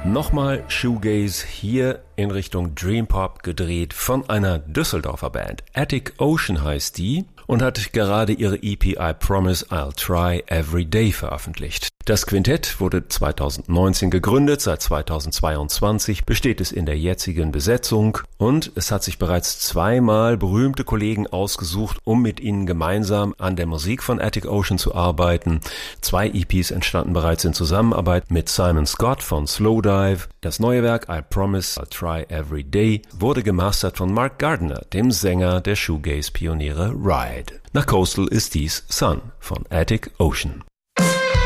Nochmal Shoegaze, hier in Richtung Dream Pop gedreht von einer Düsseldorfer Band. Attic Ocean heißt die und hat gerade ihre EP I Promise I'll Try Every Day veröffentlicht. Das Quintett wurde 2019 gegründet, seit 2022 besteht es in der jetzigen Besetzung und es hat sich bereits zweimal berühmte Kollegen ausgesucht, um mit ihnen gemeinsam an der Musik von Attic Ocean zu arbeiten. 2 EPs entstanden bereits in Zusammenarbeit mit Simon Scott von Slowdive. Das neue Werk I Promise I'll Try Every Day wurde gemastert von Mark Gardner, dem Sänger der Shoegaze-Pioniere Ride. Nach Coastal ist dies Sun von Attic Ocean.